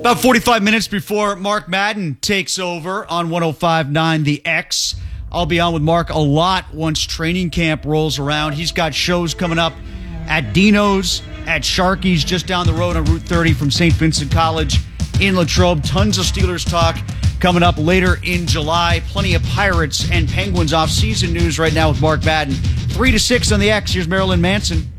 About 45 minutes before Mark Madden takes over on 105.9 The X. I'll be on with Mark a lot once training camp rolls around. He's got shows coming up at Dino's, at Sharky's, just down the road on Route 30 from St. Vincent College in Latrobe. Tons of Steelers talk coming up later in July. Plenty of Pirates and Penguins off-season news right now with Mark Madden. 3 to 6 on The X. Here's Marilyn Manson.